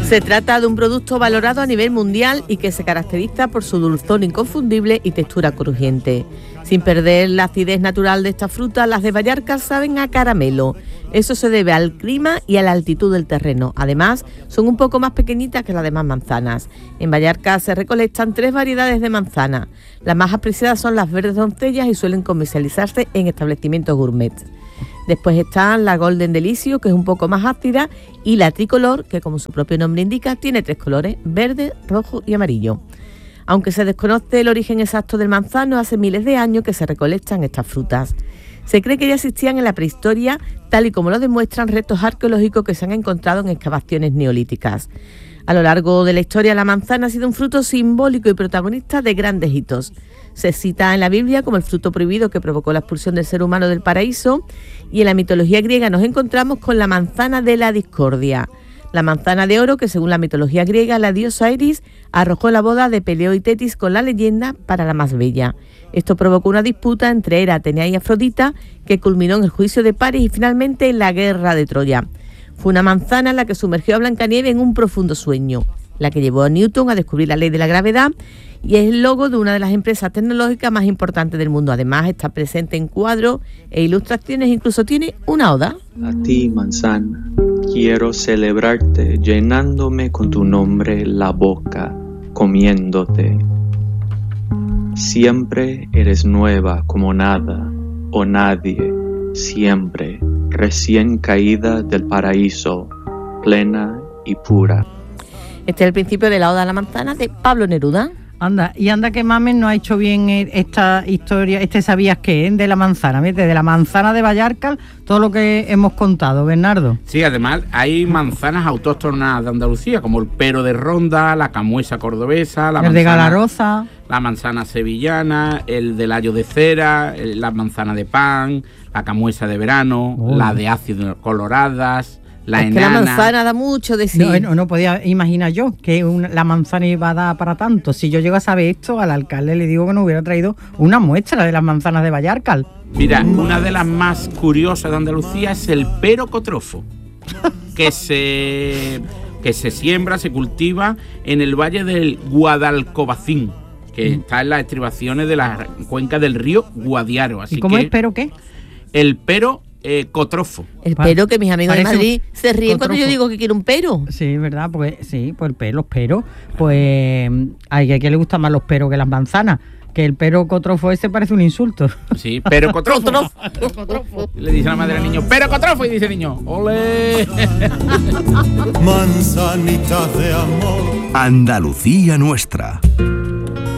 Se trata de un producto valorado a nivel mundial y que se caracteriza por su dulzor inconfundible y textura crujiente. Sin perder la acidez natural de esta fruta, las de Vallarca saben a caramelo. Eso se debe al clima y a la altitud del terreno. Además, son un poco más pequeñitas que las demás manzanas. En Vallarca se recolectan 3 variedades de manzana. Las más apreciadas son las verdes doncellas y suelen comercializarse en establecimientos gourmet. Después están la Golden Delicio, que es un poco más ácida, y la Tricolor, que como su propio nombre indica, tiene 3 colores, verde, rojo y amarillo. Aunque se desconoce el origen exacto del manzano, hace miles de años que se recolectan estas frutas. Se cree que ya existían en la prehistoria, tal y como lo demuestran restos arqueológicos que se han encontrado en excavaciones neolíticas. A lo largo de la historia, la manzana ha sido un fruto simbólico y protagonista de grandes hitos. Se cita en la Biblia como el fruto prohibido que provocó la expulsión del ser humano del paraíso, y en la mitología griega nos encontramos con la manzana de la discordia. La manzana de oro que, según la mitología griega, la diosa Iris arrojó la boda de Peleo y Tetis con la leyenda para la más bella. Esto provocó una disputa entre Hera, Atenea y Afrodita que culminó en el juicio de Paris y finalmente en la guerra de Troya. Fue una manzana la que sumergió a Blancanieves en un profundo sueño, la que llevó a Newton a descubrir la ley de la gravedad, y es el logo de una de las empresas tecnológicas más importantes del mundo. Además, está presente en cuadros e ilustraciones, incluso tiene una oda. A ti, manzana, quiero celebrarte llenándome con tu nombre la boca, comiéndote. Siempre eres nueva como nada o nadie, siempre recién caída del paraíso, plena y pura. Este es el principio de la Oda a la Manzana de Pablo Neruda. Anda que Mamen no ha hecho bien esta historia, ¿sabías qué? De la manzana, ¿ves? De la manzana de Vallarca, todo lo que hemos contado, Bernardo. Sí, además hay manzanas autóctonas de Andalucía, como el pero de Ronda, la camuesa cordobesa, el de Galaroza, la manzana sevillana, el del ayo de cera, la manzana de pan, la camuesa de verano, la de ácido coloradas. La enana. Que la manzana da mucho de sí. No podía imaginar yo que la manzana iba a dar para tanto. Si yo llego a saber esto, al alcalde le digo que nos hubiera traído una muestra de las manzanas de Vallarca. Mira, una de las más curiosas de Andalucía es el pero cotrofo, que se siembra, se cultiva en el valle del Guadalcobacín, que está en las estribaciones de la cuenca del río Guadiaro. Así ¿Y cómo que es pero qué? El pero cotrofo. El pero, que mis amigos de Madrid se ríen cotrofo. cuando yo digo que quiero un pero. Sí, ¿verdad? Pues sí, pues los peros. Pues a quien le gustan más los peros que las manzanas. Que el pero cotrofo ese parece un insulto. Sí, pero cotrofo. Le dice la madre al niño, pero cotrofo, y dice el niño, ¡ole! Manzanitas de amor. Andalucía nuestra.